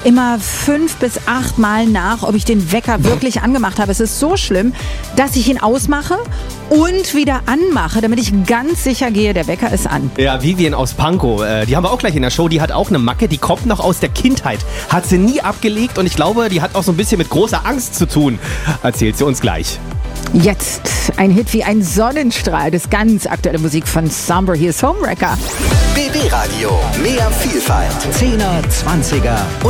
immer 5 bis 8 Mal nach, ob ich den Wecker wirklich angemacht habe. Es ist so schlimm, dass ich ihn ausmache und wieder anmache, damit ich ganz sicher gehe, der Wecker ist an. Ja, Vivian aus Pankow, die haben wir auch gleich in der Show, die hat auch eine Macke, die kommt noch aus der Kindheit, hat sie nie abgelegt und ich glaube, die hat auch so ein bisschen mit großer Angst zu tun, erzählt sie uns gleich. Jetzt ein Hit wie ein Sonnenstrahl, das ganz aktuelle Musik von Somber, hier ist Homewrecker. BB Radio, mehr Vielfalt, 10er, 20er